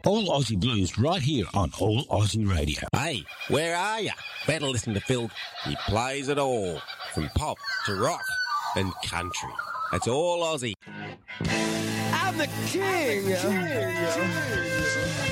All Aussie Blues right here on All Aussie Radio. Hey, where are you? Better listen to Phil. He plays it all, from pop to rock and country. It's all Aussie. I'm the king.